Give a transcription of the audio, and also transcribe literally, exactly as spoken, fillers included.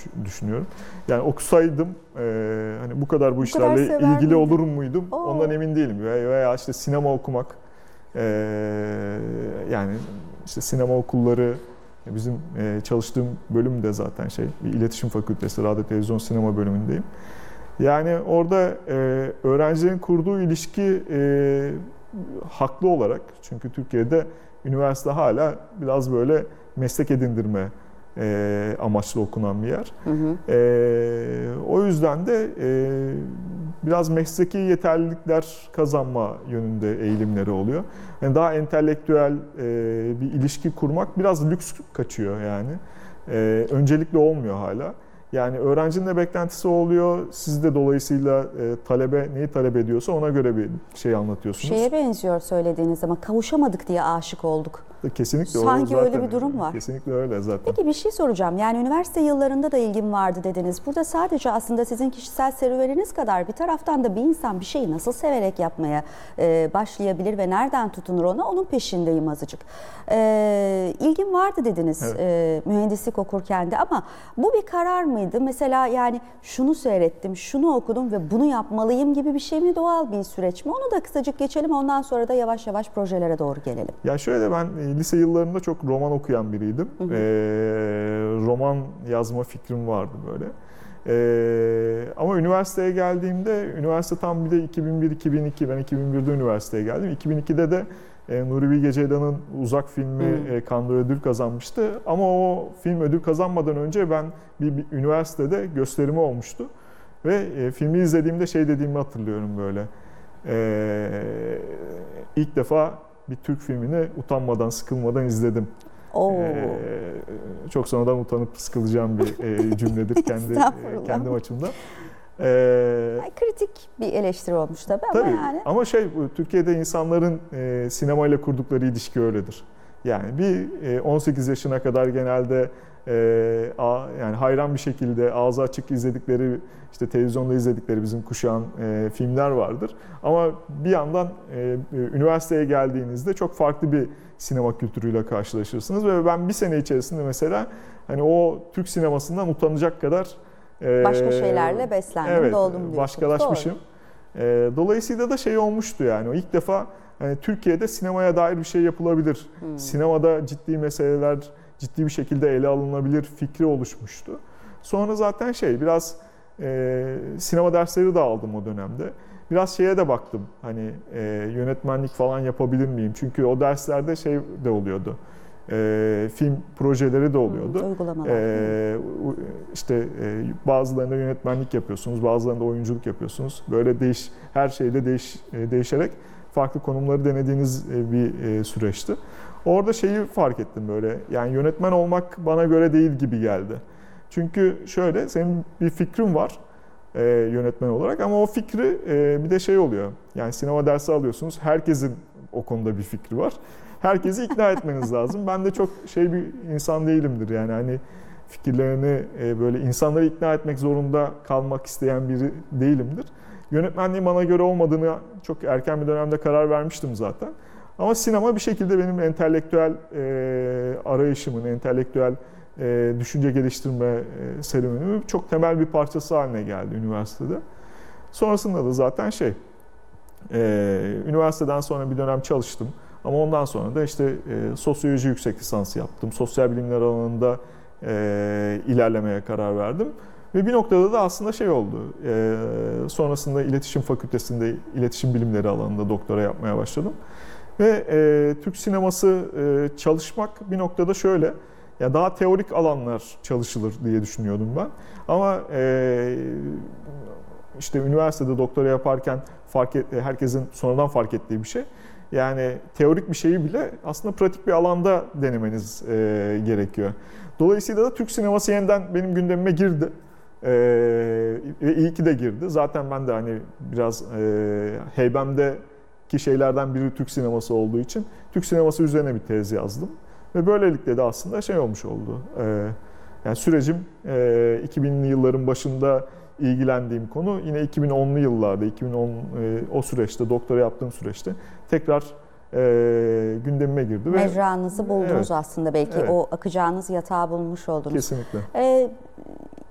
düş, düşünüyorum. Yani okusaydım e, hani bu kadar bu, bu işlerle kadar ilgili miydin? olur muydum? Oo. Ondan emin değilim. Veya, veya işte sinema okumak, e, yani işte sinema okulları, bizim e, çalıştığım bölüm de zaten şey, bir iletişim fakültesi, radyo, televizyon, sinema bölümündeyim. Yani orada e, öğrencilerin kurduğu ilişki e, haklı olarak, çünkü Türkiye'de üniversite hala biraz böyle meslek edindirme e, amaçlı okunan bir yer. Hı hı. E, o yüzden de e, biraz mesleki yeterlilikler kazanma yönünde eğilimleri oluyor. Yani daha entelektüel e, bir ilişki kurmak biraz lüks kaçıyor yani. E, öncelikli olmuyor hala. Yani öğrencinin de beklentisi oluyor. Siz de dolayısıyla e, talebe neyi talep ediyorsa ona göre bir şey anlatıyorsunuz. Şeye benziyor söylediğiniz ama kavuşamadık diye aşık olduk. Kesinlikle Sanki öyle öyle bir durum var. Kesinlikle öyle zaten. Peki bir şey soracağım. Yani üniversite yıllarında da ilgim vardı dediniz. Burada sadece aslında sizin kişisel serüveniniz kadar bir taraftan da bir insan bir şeyi nasıl severek yapmaya e, başlayabilir ve nereden tutunur ona, onun peşindeyim azıcık. E, ilgim vardı dediniz evet. e, mühendislik okurken de, ama bu bir karar mıydı? Mesela yani şunu seyrettim, şunu okudum ve bunu yapmalıyım gibi bir şey mi, doğal bir süreç mi? Onu da kısacık geçelim, ondan sonra da yavaş yavaş projelere doğru gelelim. Ya şöyle, ben lise yıllarında çok roman okuyan biriydim. Hı hı. Ee, roman yazma fikrim vardı böyle. Ee, ama üniversiteye geldiğimde, üniversite tam bir de iki bin bir iki bin iki, ben iki bin birde üniversiteye geldim. iki bin ikide de e, Nuri Bilge Ceylan'ın Uzak filmi e, Cannes ödül kazanmıştı. Ama o film ödül kazanmadan önce ben bir, bir üniversitede gösterimi olmuştu. Ve e, filmi izlediğimde şey dediğimi hatırlıyorum böyle. Ee, ilk defa bir Türk filmini utanmadan, sıkılmadan izledim. Ee, çok sonradan utanıp sıkılacağım bir e, cümledir kendi e, kendim açımdan. Ee, kritik bir eleştiri olmuş tabii, tabii ama yani. Ama şey, Türkiye'de insanların e, sinemayla kurdukları ilişki öyledir. Yani bir e, on sekiz yaşına kadar genelde e, a, yani hayran bir şekilde ağzı açık izledikleri, işte televizyonda izledikleri bizim kuşağın e, filmler vardır. Ama bir yandan e, üniversiteye geldiğinizde çok farklı bir sinema kültürüyle karşılaşırsınız ve ben bir sene içerisinde mesela hani o Türk sinemasından utanacak kadar e, başka şeylerle beslendim, evet, doldum diyorsunuz. Başkalaşmışım. E, dolayısıyla da şey olmuştu yani, o ilk defa hani Türkiye'de sinemaya dair bir şey yapılabilir. Hmm. Sinemada ciddi meseleler ciddi bir şekilde ele alınabilir fikri oluşmuştu. Sonra zaten şey, biraz e, sinema dersleri de aldım o dönemde. Biraz şeye de baktım, hani e, yönetmenlik falan yapabilir miyim? Çünkü o derslerde şey de oluyordu, e, film projeleri de oluyordu. Hmm, uygulamalar. E, işte e, bazılarında yönetmenlik yapıyorsunuz, bazılarında oyunculuk yapıyorsunuz. Böyle değiş, her şeyde değiş, e, değişerek farklı konumları denediğiniz e, bir e, süreçti. Orada şeyi fark ettim böyle, yani yönetmen olmak bana göre değil gibi geldi. Çünkü şöyle, senin bir fikrin var e, yönetmen olarak, ama o fikri e, bir de şey oluyor. Yani sinema dersi alıyorsunuz, herkesin o konuda bir fikri var. Herkesi ikna etmeniz lazım. Ben de çok şey bir insan değilimdir yani, hani fikirlerini e, böyle insanları ikna etmek zorunda kalmak isteyen biri değilimdir. Yönetmenliğin bana göre olmadığını çok erken bir dönemde karar vermiştim zaten. Ama sinema bir şekilde benim entelektüel e, arayışımın, entelektüel e, düşünce geliştirme e, serüvenimin çok temel bir parçası haline geldi üniversitede. Sonrasında da zaten şey, e, üniversiteden sonra bir dönem çalıştım. Ama ondan sonra da işte e, sosyoloji yüksek lisansı yaptım. Sosyal bilimler alanında e, ilerlemeye karar verdim. Ve bir noktada da aslında şey oldu. E, sonrasında iletişim fakültesinde iletişim bilimleri alanında doktora yapmaya başladım. Ve e, Türk sineması e, çalışmak bir noktada şöyle, ya daha teorik alanlar çalışılır diye düşünüyordum ben. Ama e, işte üniversitede doktora yaparken fark et, herkesin sonradan fark ettiği bir şey. Yani teorik bir şeyi bile aslında pratik bir alanda denemeniz e, gerekiyor. Dolayısıyla da Türk sineması yeniden benim gündemime girdi. Ee, ve iyi ki de girdi. Zaten ben de hani biraz e, heybemdeki şeylerden biri Türk sineması olduğu için Türk sineması üzerine bir tez yazdım. Ve böylelikle de aslında şey olmuş oldu. Ee, yani sürecim e, iki binli yılların başında ilgilendiğim konu yine iki bin onlu yıllarda, iki bin on e, o süreçte, doktora yaptığım süreçte tekrar e, gündemime girdi. Mecranızı buldunuz evet, aslında, belki evet. O akacağınız yatağı bulmuş oldunuz. Kesinlikle. Ee,